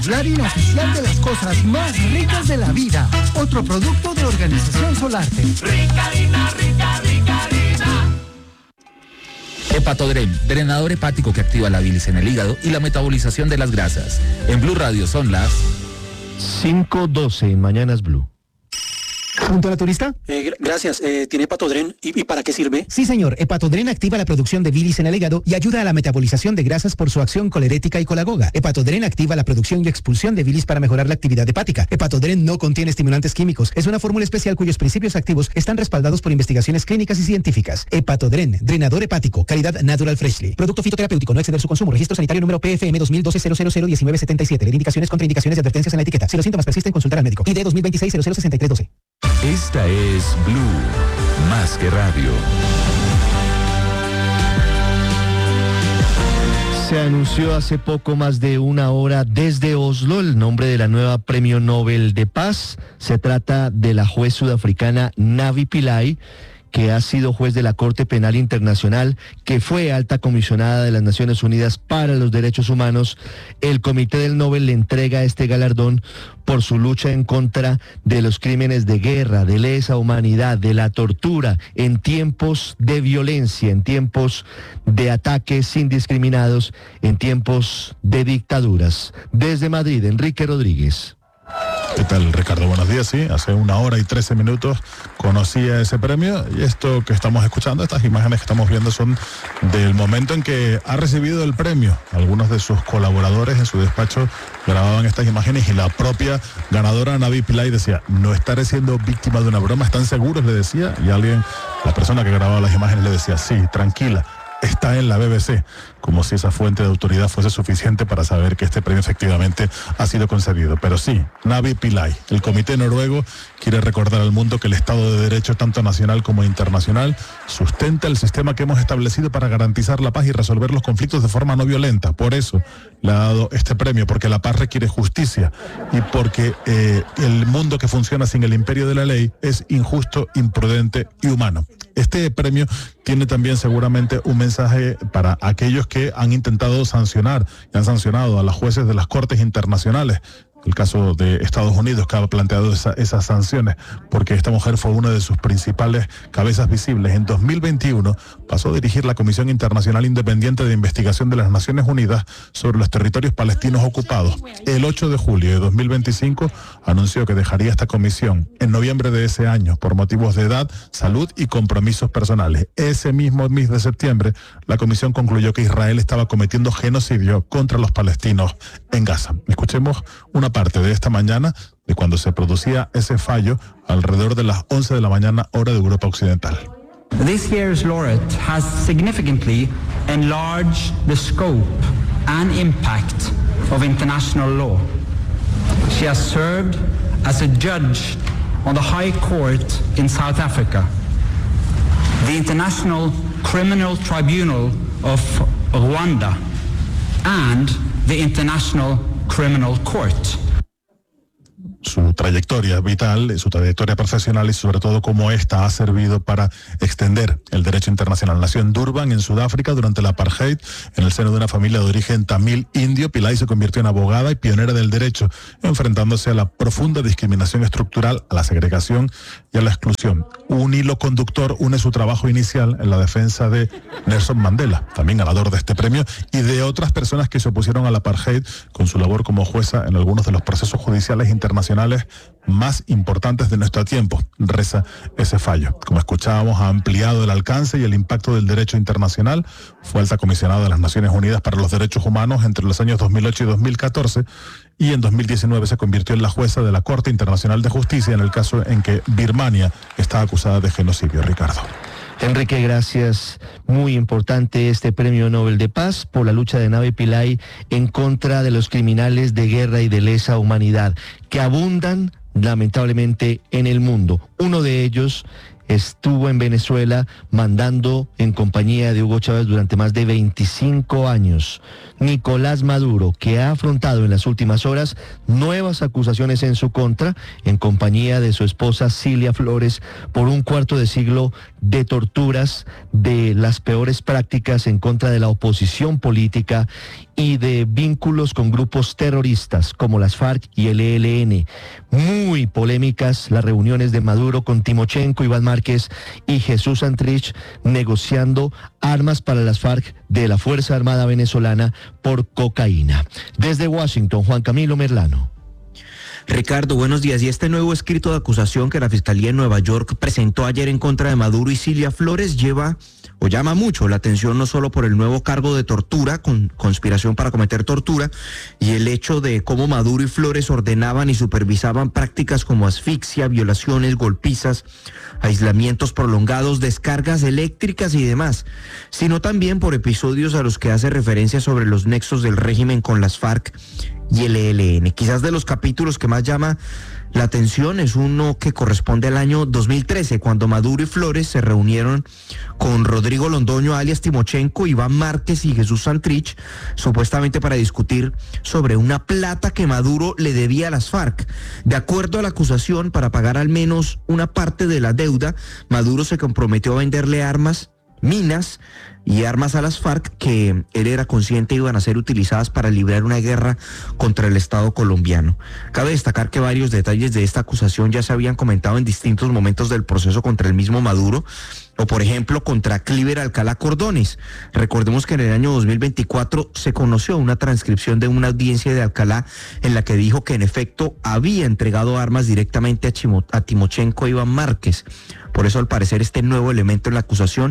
la harina oficial de las cosas más ricas de la vida. Otro producto de Organización Solarte. Rica harina, rica, rica harina. Hepatodren, drenador hepático que activa la bilis en el hígado y la metabolización de las grasas. En Blue Radio son las 5:12 en Mañanas Blue. ¿Punto a la turista? Gracias. ¿Tiene Hepatodren? ¿Y para qué sirve? Sí, señor. Hepatodren activa la producción de bilis en el hígado y ayuda a la metabolización de grasas por su acción colerética y colagoga. Hepatodren activa la producción y expulsión de bilis para mejorar la actividad hepática. Hepatodren no contiene estimulantes químicos. Es una fórmula especial cuyos principios activos están respaldados por investigaciones clínicas y científicas. Hepatodren, drenador hepático, calidad Natural Freshly. Producto fitoterapéutico, no exceder su consumo. Registro sanitario número PFM 2012-001977. Leer indicaciones, contraindicaciones y advertencias en la etiqueta. Si los síntomas persisten, consultar al médico. ID 2026-006312. Esta es Blue, más que radio. Se anunció hace poco más de una hora desde Oslo el nombre de la nueva Premio Nobel de Paz. Se trata de la juez sudafricana Navi Pillay, que ha sido juez de la Corte Penal Internacional, que fue alta comisionada de las Naciones Unidas para los Derechos Humanos. El Comité del Nobel le entrega este galardón por su lucha en contra de los crímenes de guerra, de lesa humanidad, de la tortura, en tiempos de violencia, en tiempos de ataques indiscriminados, en tiempos de dictaduras. Desde Madrid, Enrique Rodríguez. ¿Qué tal, Ricardo? Buenos días. Sí, hace 1 hora y 13 minutos conocía ese premio y esto que estamos escuchando, estas imágenes que estamos viendo son del momento en que ha recibido el premio. Algunos de sus colaboradores en su despacho grababan estas imágenes y la propia ganadora Navi Pillay decía, no estaré siendo víctima de una broma, ¿están seguros?, le decía, y alguien, la persona que grababa las imágenes le decía, sí, tranquila, está en la BBC, como si esa fuente de autoridad fuese suficiente para saber que este premio efectivamente ha sido concedido. Pero sí, Navi Pillay, el Comité Noruego quiere recordar al mundo que el Estado de Derecho, tanto nacional como internacional, sustenta el sistema que hemos establecido para garantizar la paz y resolver los conflictos de forma no violenta. Por eso le ha dado este premio, porque la paz requiere justicia y porque el mundo que funciona sin el imperio de la ley es injusto, imprudente y humano. Este premio tiene también seguramente un mensaje para aquellos que han intentado sancionar y han sancionado a las jueces de las Cortes Internacionales. El caso de Estados Unidos, que ha planteado esas sanciones, porque esta mujer fue una de sus principales cabezas visibles. En 2021 pasó a dirigir la Comisión Internacional Independiente de Investigación de las Naciones Unidas sobre los territorios palestinos ocupados. El 8 de julio de 2025 anunció que dejaría esta comisión en noviembre de ese año por motivos de edad, salud y compromisos personales. Ese mismo mes de septiembre, la comisión concluyó que Israel estaba cometiendo genocidio contra los palestinos en Gaza. Escuchemos una parte de esta mañana de cuando se producía ese fallo alrededor de las 11 de la mañana, hora de Europa Occidental. This year's laureate has significantly enlarged the scope and impact of international law. She has served as a judge on the High Court in South Africa, the International Criminal Tribunal of Rwanda, and the International Criminal Court. Su trayectoria vital, su trayectoria profesional y sobre todo cómo esta ha servido para extender el derecho internacional. Nació en Durban, en Sudáfrica, durante el apartheid, en el seno de una familia de origen tamil indio. Pillay se convirtió en abogada y pionera del derecho, enfrentándose a la profunda discriminación estructural, a la segregación y a la exclusión. Un hilo conductor une su trabajo inicial en la defensa de Nelson Mandela, también ganador de este premio, y de otras personas que se opusieron al apartheid con su labor como jueza en algunos de los procesos judiciales internacionales más importantes de nuestro tiempo, reza ese fallo. Como escuchábamos, ha ampliado el alcance y el impacto del derecho internacional. Fue alta comisionada de las Naciones Unidas para los Derechos Humanos entre los años 2008 y 2014 y en 2019 se convirtió en la jueza de la Corte Internacional de Justicia en el caso en que Birmania está acusada de genocidio. Ricardo. Enrique, gracias. Muy importante este Premio Nobel de Paz por la lucha de Navi Pillay en contra de los criminales de guerra y de lesa humanidad que abundan lamentablemente en el mundo. Uno de ellos estuvo en Venezuela mandando en compañía de Hugo Chávez durante más de 25 años. Nicolás Maduro, que ha afrontado en las últimas horas nuevas acusaciones en su contra, en compañía de su esposa Cilia Flores, por un cuarto de siglo de torturas, de las peores prácticas en contra de la oposición política y de vínculos con grupos terroristas como las FARC y el ELN. Muy polémicas las reuniones de Maduro con Timochenko, Iván Márquez y Jesús Santrich negociando armas para las FARC de la Fuerza Armada Venezolana por cocaína. Desde Washington, Juan Camilo Merlano. Ricardo, buenos días. Y este nuevo escrito de acusación que la Fiscalía en Nueva York presentó ayer en contra de Maduro y Cilia Flores llama mucho la atención, no solo por el nuevo cargo de tortura, con conspiración para cometer tortura, y el hecho de cómo Maduro y Flores ordenaban y supervisaban prácticas como asfixia, violaciones, golpizas, aislamientos prolongados, descargas eléctricas y demás, sino también por episodios a los que hace referencia sobre los nexos del régimen con las FARC y el ELN. Quizás de los capítulos que más llama la atención es uno que corresponde al año 2013, cuando Maduro y Flores se reunieron con Rodrigo Londoño, alias Timochenko, Iván Márquez y Jesús Santrich, supuestamente para discutir sobre una plata que Maduro le debía a las FARC. De acuerdo a la acusación, para pagar al menos una parte de la deuda, Maduro se comprometió a venderle armas, minas y armas a las FARC que él era consciente iban a ser utilizadas para librar una guerra contra el Estado colombiano. Cabe destacar que varios detalles de esta acusación ya se habían comentado en distintos momentos del proceso contra el mismo Maduro, o por ejemplo contra Cliver Alcalá Cordones. Recordemos que en el año 2024 se conoció una transcripción de una audiencia de Alcalá en la que dijo que en efecto había entregado armas directamente a Timochenko e Iván Márquez. Por eso, al parecer, este nuevo elemento en la acusación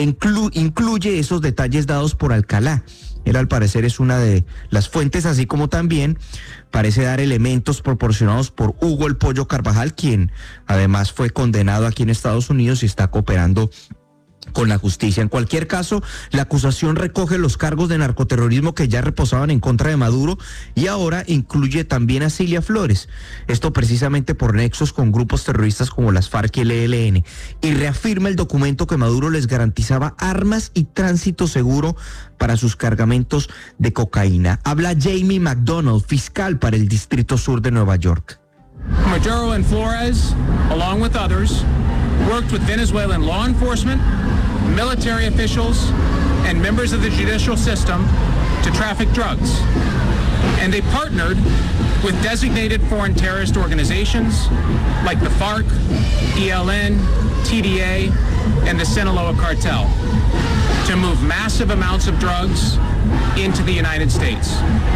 incluye esos detalles dados por Alcalá. Él, al parecer, es una de las fuentes, así como también parece dar elementos proporcionados por Hugo El Pollo Carvajal, quien además fue condenado aquí en Estados Unidos y está cooperando con la justicia. En cualquier caso, la acusación recoge los cargos de narcoterrorismo que ya reposaban en contra de Maduro y ahora incluye también a Cilia Flores. Esto precisamente por nexos con grupos terroristas como las FARC y el ELN. Y reafirma el documento que Maduro les garantizaba armas y tránsito seguro para sus cargamentos de cocaína. Habla Jamie McDonald, fiscal para el Distrito Sur de Nueva York. Maduro and Flores, along with others, worked with Venezuelan law enforcement, military officials, and members of the judicial system to traffic drugs. And they partnered with designated foreign terrorist organizations like the FARC, ELN, TDA, and the Sinaloa cartel to move massive amounts of drugs into the United States.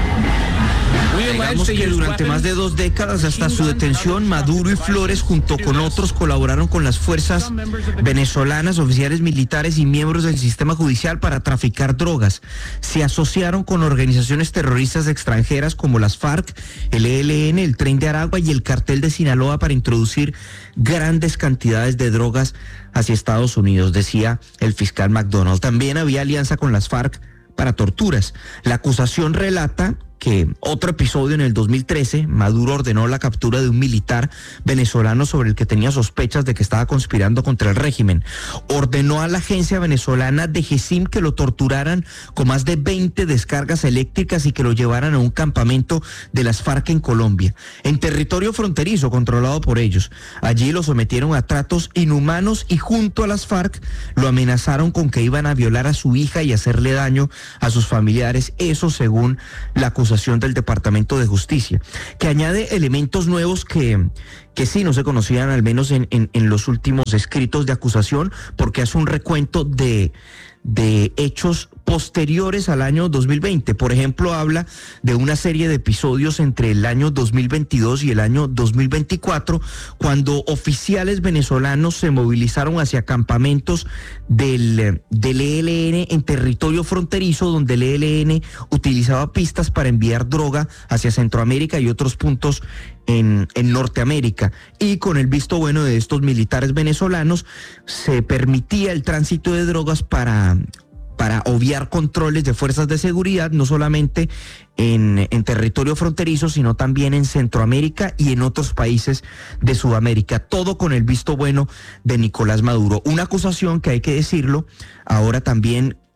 Digamos que durante más de 2 décadas hasta su detención, Maduro y Flores junto con otros colaboraron con las fuerzas venezolanas, oficiales militares y miembros del sistema judicial para traficar drogas. Se asociaron con organizaciones terroristas extranjeras como las FARC, el ELN, el Tren de Aragua y el Cartel de Sinaloa para introducir grandes cantidades de drogas hacia Estados Unidos, decía el fiscal McDonald. También había alianza con las FARC para torturas. La acusación relata que otro episodio en el 2013, Maduro ordenó la captura de un militar venezolano sobre el que tenía sospechas de que estaba conspirando contra el régimen. Ordenó a la agencia venezolana de GESIM que lo torturaran con más de 20 descargas eléctricas y que lo llevaran a un campamento de las FARC en Colombia, en territorio fronterizo controlado por ellos. Allí lo sometieron a tratos inhumanos y junto a las FARC lo amenazaron con que iban a violar a su hija y hacerle daño a sus familiares. Eso según la acusación del Departamento de Justicia, que añade elementos nuevos que sí no se conocían, al menos en los últimos escritos de acusación, porque hace un recuento de hechos posteriores al año 2020. Por ejemplo, habla de una serie de episodios entre el año 2022 y el año 2024, cuando oficiales venezolanos se movilizaron hacia campamentos del ELN en territorio fronterizo, donde el ELN utilizaba pistas para enviar droga hacia Centroamérica y otros puntos en Norteamérica. Y con el visto bueno de estos militares venezolanos, se permitía el tránsito de drogas para obviar controles de fuerzas de seguridad, no solamente en territorio fronterizo, sino también en Centroamérica y en otros países de Sudamérica, todo con el visto bueno de Nicolás Maduro. Una acusación que, hay que decirlo, ahora también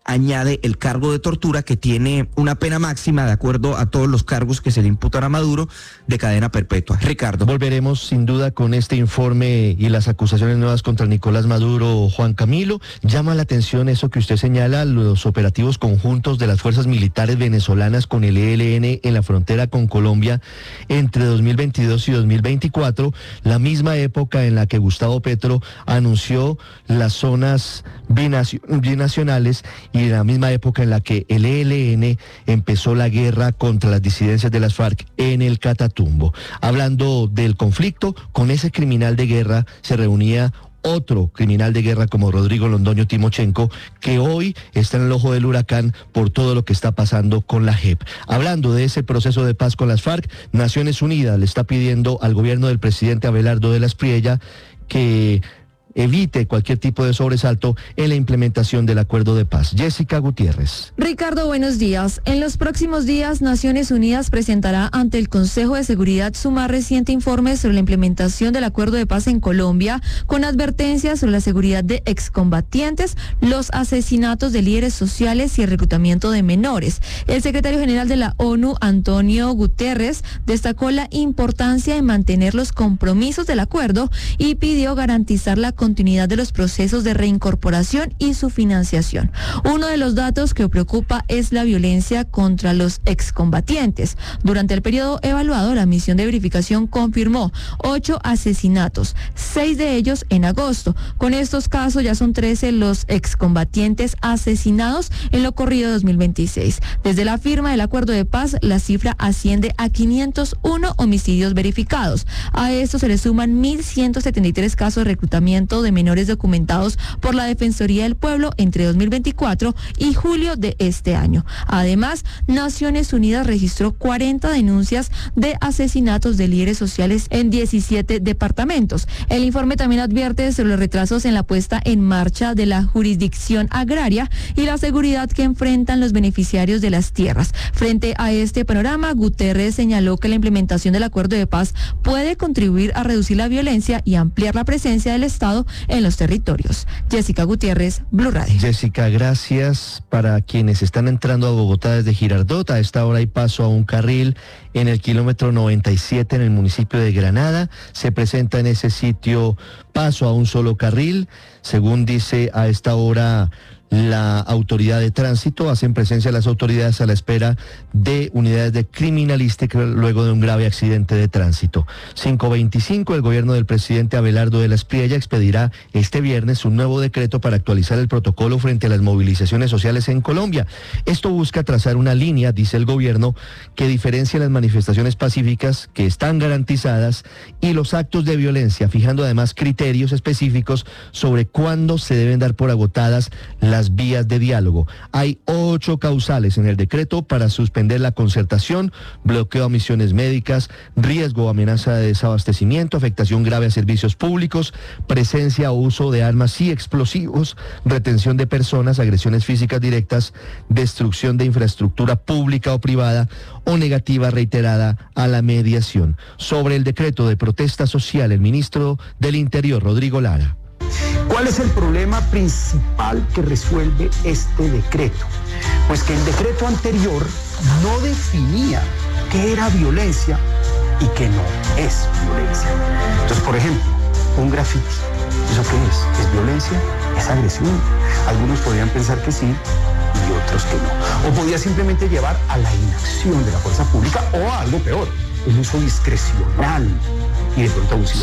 añade el cargo de tortura, que tiene una pena máxima, de acuerdo a todos los cargos que se le imputan a Maduro, de cadena perpetua. Ricardo. Volveremos sin duda con este informe y las acusaciones nuevas contra Nicolás Maduro. Juan Camilo, llama la atención eso que usted señala, los operativos conjuntos de las fuerzas militares venezolanas con el ELN en la frontera con Colombia entre 2022 y 2024, la misma época en la que Gustavo Petro anunció las zonas binacionales y la misma época en la que el ELN empezó la guerra contra las disidencias de las FARC en el Catatumbo. Hablando del conflicto, con ese criminal de guerra se reunía otro criminal de guerra como Rodrigo Londoño Timochenko, que hoy está en el ojo del huracán por todo lo que está pasando con la JEP. Hablando de ese proceso de paz con las FARC, Naciones Unidas le está pidiendo al gobierno del presidente Abelardo de la Espriella que evite cualquier tipo de sobresalto en la implementación del acuerdo de paz. Jessica Gutiérrez. Ricardo, buenos días. En los próximos días, Naciones Unidas presentará ante el Consejo de Seguridad su más reciente informe sobre la implementación del acuerdo de paz en Colombia, con advertencias sobre la seguridad de excombatientes, los asesinatos de líderes sociales y el reclutamiento de menores. El secretario general de la ONU, Antonio Guterres, destacó la importancia de mantener los compromisos del acuerdo y pidió garantizar la continuidad de los procesos de reincorporación y su financiación. Uno de los datos que preocupa es la violencia contra los excombatientes. Durante el periodo evaluado, la misión de verificación confirmó 8 asesinatos, 6 de ellos en agosto. Con estos casos ya son 13 los excombatientes asesinados en lo corrido de 2026. Desde la firma del acuerdo de paz, la cifra asciende a 501 homicidios verificados. A esto se le suman 1.173 casos de reclutamiento de menores documentados por la Defensoría del Pueblo entre 2024 y julio de este año. Además, Naciones Unidas registró 40 denuncias de asesinatos de líderes sociales en 17 departamentos. El informe también advierte sobre los retrasos en la puesta en marcha de la jurisdicción agraria y la seguridad que enfrentan los beneficiarios de las tierras. Frente a este panorama, Guterres señaló que la implementación del acuerdo de paz puede contribuir a reducir la violencia y ampliar la presencia del Estado en los territorios. Jessica Gutiérrez, Blue Radio. Jessica, gracias. Para quienes están entrando a Bogotá desde Girardot, a esta hora hay paso a un carril en el kilómetro 97 en el municipio de Granada. Se presenta en ese sitio paso a un solo carril. Según dice a esta hora la autoridad de tránsito, hacen presencia las autoridades a la espera de unidades de criminalística luego de un grave accidente de tránsito. 5:25, el gobierno del presidente Abelardo de la Espriella expedirá este viernes un nuevo decreto para actualizar el protocolo frente a las movilizaciones sociales en Colombia. Esto busca trazar una línea, dice el gobierno, que diferencia las manifestaciones pacíficas que están garantizadas y los actos de violencia, fijando además criterios específicos sobre cuándo se deben dar por agotadas las vías de diálogo. Hay 8 causales en el decreto para suspender la concertación: bloqueo a misiones médicas, riesgo o amenaza de desabastecimiento, afectación grave a servicios públicos, presencia o uso de armas y explosivos, retención de personas, agresiones físicas directas, destrucción de infraestructura pública o privada o negativa reiterada a la mediación. Sobre el decreto de protesta social, el ministro del Interior, Rodrigo Lara. ¿Cuál es el problema principal que resuelve este decreto? Pues que el decreto anterior no definía qué era violencia y qué no es violencia. Entonces, por ejemplo, un grafiti, ¿eso qué es? ¿Es violencia? ¿Es agresión? Algunos podrían pensar que sí y otros que no. O podía simplemente llevar a la inacción de la fuerza pública o a algo peor, el uso discrecional y de pronto abusivo.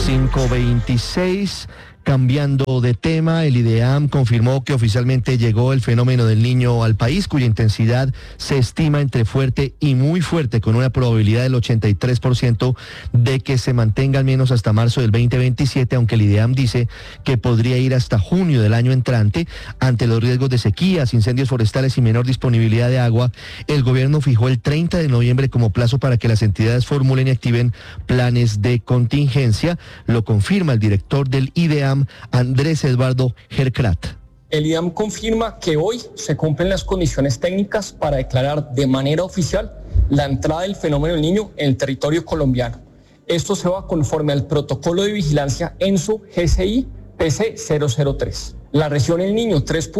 5:26. Cambiando de tema, el IDEAM confirmó que oficialmente llegó el fenómeno del Niño al país, cuya intensidad se estima entre fuerte y muy fuerte, con una probabilidad del 83% de que se mantenga al menos hasta marzo del 2027, aunque el IDEAM dice que podría ir hasta junio del año entrante. Ante los riesgos de sequías, incendios forestales y menor disponibilidad de agua, el gobierno fijó el 30 de noviembre como plazo para que las entidades formulen y activen planes de contingencia. Lo confirma el director del IDEAM, Andrés Eduardo Hercrat. El IDEAM confirma que hoy se cumplen las condiciones técnicas para declarar de manera oficial la entrada del fenómeno del Niño en el territorio colombiano. Esto se va conforme al protocolo de vigilancia ENSO GCI PC 003. La región El Niño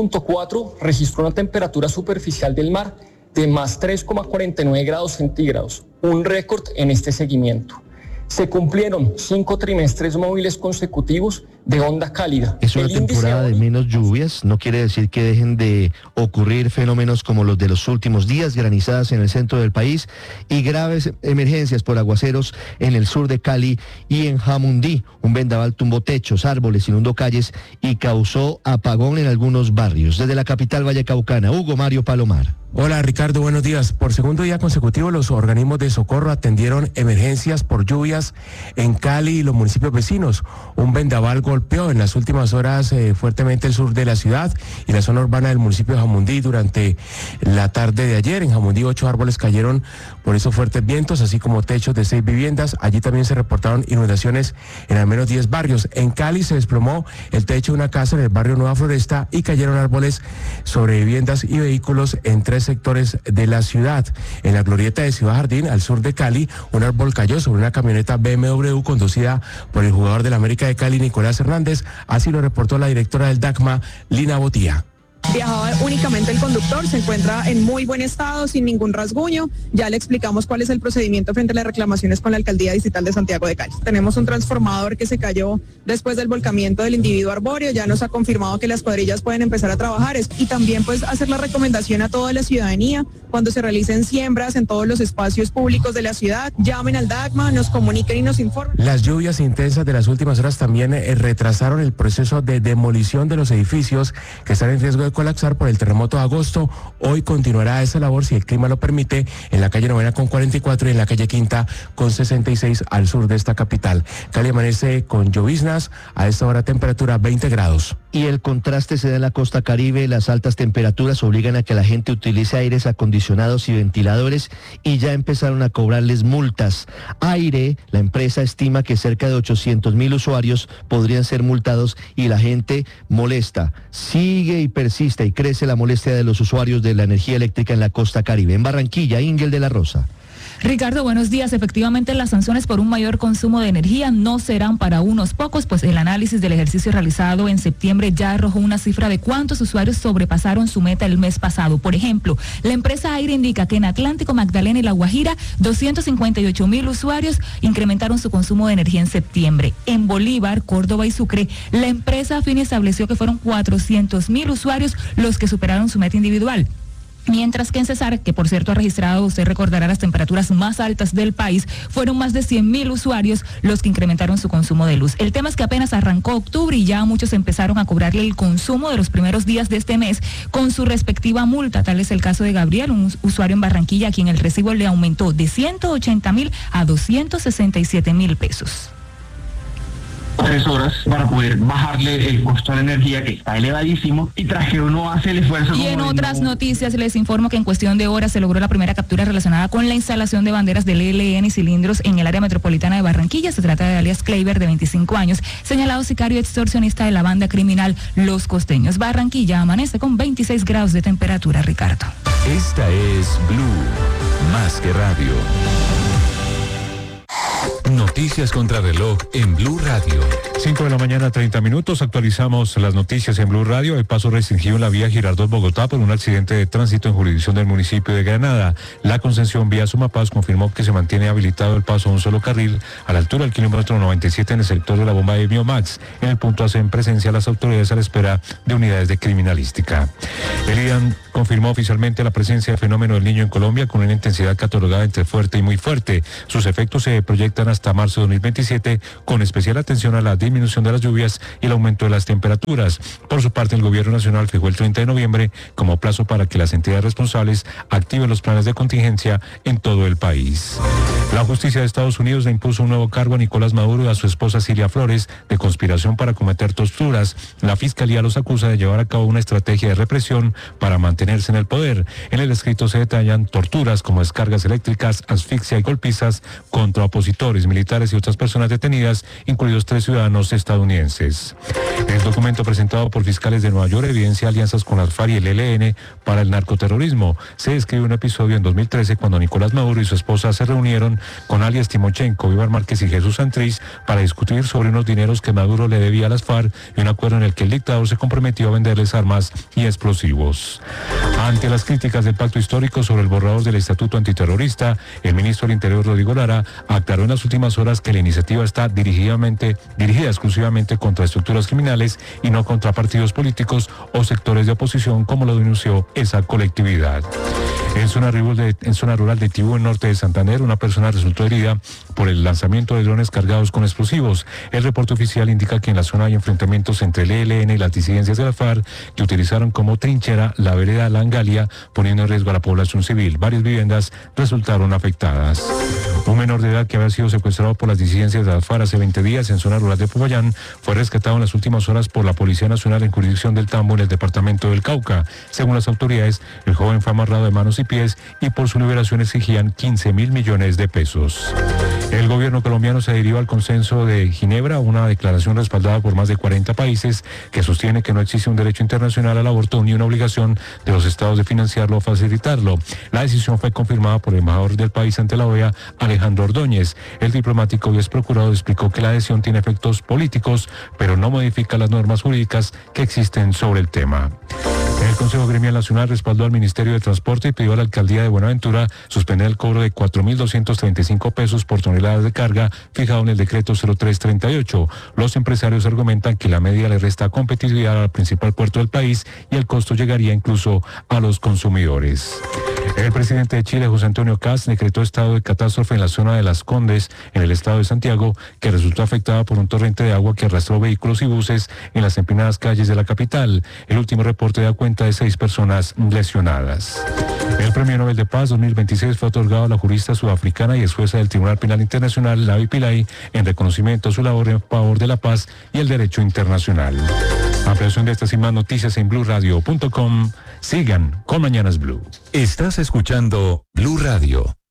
3.4 registró una temperatura superficial del mar de más 3,49 grados centígrados, un récord en este seguimiento. Se cumplieron 5 trimestres móviles consecutivos de onda cálida. Es una temporada de menos lluvias, no quiere decir que dejen de ocurrir fenómenos como los de los últimos días, granizadas en el centro del país y graves emergencias por aguaceros en el sur de Cali y en Jamundí. Un vendaval tumbó techos, árboles, inundó calles y causó apagón en algunos barrios. Desde la capital vallecaucana, Hugo Mario Palomar. Hola Ricardo, buenos días. Por segundo día consecutivo los organismos de socorro atendieron emergencias por lluvias en Cali y los municipios vecinos. Un vendaval golpeó en las últimas horas fuertemente el sur de la ciudad y la zona urbana del municipio de Jamundí durante la tarde de ayer. En Jamundí 8 árboles cayeron por esos fuertes vientos, así como techos de 6 viviendas. Allí también se reportaron inundaciones en al menos 10 barrios. En Cali se desplomó el techo de una casa en el barrio Nueva Floresta y cayeron árboles sobre viviendas y vehículos en 3 sectores de la ciudad. En la glorieta de Ciudad Jardín, al sur de Cali, un árbol cayó sobre una camioneta BMW conducida por el jugador del América de Cali, Nicolás Hernández. Así lo reportó la directora del DACMA, Lina Botía. Viajaba únicamente el conductor, se encuentra en muy buen estado, sin ningún rasguño. Ya le explicamos cuál es el procedimiento frente a las reclamaciones con la Alcaldía Distrital de Santiago de Cali. Tenemos un transformador que se cayó después del volcamiento del individuo arbóreo, ya nos ha confirmado que las cuadrillas pueden empezar a trabajar y también pues hacer la recomendación a toda la ciudadanía cuando se realicen siembras en todos los espacios públicos de la ciudad, llamen al DACMA, nos comuniquen y nos informen. Las lluvias intensas de las últimas horas también retrasaron el proceso de demolición de los edificios que están en riesgo de colapsar por el terremoto de agosto. Hoy continuará esa labor, si el clima lo permite, en la calle Novena con 44 y en la calle Quinta con 66 al sur de esta capital. Cali amanece con lloviznas, a esta hora temperatura 20 grados. Y el contraste se da en la costa Caribe. Las altas temperaturas obligan a que la gente utilice aires acondicionados y ventiladores y ya empezaron a cobrarles multas. Aire, la empresa estima que cerca de 800,000 usuarios podrían ser multados y la gente molesta. Sigue y persiste y crece la molestia de los usuarios de la energía eléctrica en la costa Caribe. En Barranquilla, Ingel de la Rosa. Ricardo, buenos días. Efectivamente, las sanciones por un mayor consumo de energía no serán para unos pocos, pues el análisis del ejercicio realizado en septiembre ya arrojó una cifra de cuántos usuarios sobrepasaron su meta el mes pasado. Por ejemplo, la empresa Aire indica que en Atlántico, Magdalena y La Guajira, 258,000 usuarios incrementaron su consumo de energía en septiembre. En Bolívar, Córdoba y Sucre, la empresa Fini estableció que fueron 400,000 usuarios los que superaron su meta individual. Mientras que en Cesar, que por cierto ha registrado, usted recordará, las temperaturas más altas del país, fueron más de 100,000 usuarios los que incrementaron su consumo de luz. El tema es que apenas arrancó octubre y ya muchos empezaron a cobrarle el consumo de los primeros días de este mes con su respectiva multa. Tal es el caso de Gabriel, un usuario en Barranquilla, a quien el recibo le aumentó de 180,000 a 267,000 pesos. 3 horas para poder bajarle el costo de la energía, que está elevadísimo, y tras que uno hace el esfuerzo. Y en otras noticias les informo que en cuestión de horas se logró la primera captura relacionada con la instalación de banderas del ELN y cilindros en el área metropolitana de Barranquilla. Se trata de alias Kleiber, de 25 años, señalado sicario extorsionista de la banda criminal Los Costeños. Barranquilla amanece con 26 grados de temperatura, Ricardo. Esta es Blue, más que radio. Noticias contra reloj en Blue Radio. 5 de la mañana, 30 minutos. Actualizamos las noticias en Blue Radio. El paso restringido en la vía Girardot-Bogotá por un accidente de tránsito en jurisdicción del municipio de Granada. La concesión Vía Sumapaz confirmó que se mantiene habilitado el paso a un solo carril a la altura del kilómetro 97 en el sector de la bomba de Biomax. En el punto hacen presencia las autoridades a la espera de unidades de criminalística. El IDAN confirmó oficialmente la presencia del fenómeno del Niño en Colombia con una intensidad catalogada entre fuerte y muy fuerte. Sus efectos se proyectan hasta marzo de 2027, con especial atención a la disminución de las lluvias y el aumento de las temperaturas. Por su parte, el Gobierno Nacional fijó el 30 de noviembre como plazo para que las entidades responsables activen los planes de contingencia en todo el país. La justicia de Estados Unidos le impuso un nuevo cargo a Nicolás Maduro y a su esposa Cilia Flores de conspiración para cometer torturas. La Fiscalía los acusa de llevar a cabo una estrategia de represión para mantenerse en el poder. En el escrito se detallan torturas como descargas eléctricas, asfixia y golpizas contra opositores, militares y otras personas detenidas, incluidos 3 ciudadanos ciudadanos estadounidenses. El documento presentado por fiscales de Nueva York evidencia alianzas con las FARC y el ELN para el narcoterrorismo. Se describe un episodio en 2013 cuando Nicolás Maduro y su esposa se reunieron con alias Timochenko, Ibar Márquez y Jesús Santrich para discutir sobre unos dineros que Maduro le debía a las FARC y un acuerdo en el que el dictador se comprometió a venderles armas y explosivos. Ante las críticas del pacto histórico sobre el borrador del Estatuto Antiterrorista, el ministro del Interior, Rodrigo Lara, aclaró en las últimas horas que la iniciativa está dirigida exclusivamente contra estructuras criminales y no contra partidos políticos o sectores de oposición, como lo denunció esa colectividad. En zona rural de Tibú, en norte de Santander, una persona resultó herida por el lanzamiento de drones cargados con explosivos. El reporte oficial indica que en la zona hay enfrentamientos entre el ELN y las disidencias de la FARC, que utilizaron como trinchera la vereda Langalia, poniendo en riesgo a la población civil. Varias viviendas resultaron afectadas. Un menor de edad que había sido secuestrado por las disidencias de la FARC hace 20 días en zona rural de Popayán fue rescatado en las últimas horas por la Policía Nacional en jurisdicción del Tambo, en el departamento del Cauca. Según las autoridades, el joven fue amarrado de manos y pies y por su liberación exigían 15.000 millones de pesos. El gobierno colombiano se adhirió al Consenso de Ginebra, una declaración respaldada por más de 40 países que sostiene que no existe un derecho internacional al aborto ni una obligación de los estados de financiarlo o facilitarlo. La decisión fue confirmada por el embajador del país ante la OEA, Alejandro Ordóñez. El diplomático y ex procurador explicó que la adhesión tiene efectos políticos, pero no modifica las normas jurídicas que existen sobre el tema. El Consejo Gremial Nacional respaldó al Ministerio de Transporte y pidió a la Alcaldía de Buenaventura suspender el cobro de 4.235 pesos por toneladas de carga fijado en el decreto 0338. Los empresarios argumentan que la medida le resta competitividad al principal puerto del país y el costo llegaría incluso a los consumidores. El presidente de Chile, José Antonio Kast, decretó estado de catástrofe en la zona de Las Condes, en el estado de Santiago, que resultó afectada por un torrente de agua que arrastró vehículos y buses en las empinadas calles de la capital. El último reporte da cuenta de 6 personas lesionadas. El Premio Nobel de Paz 2026 fue otorgado a la jurista sudafricana y ex jueza del Tribunal Penal Internacional, Navi Pillay, en reconocimiento a su labor en favor de la paz y el derecho internacional. Ampliación de estas y más noticias en blurradio.com. Sigan con Mañanas Blue. Estás escuchando Blue Radio.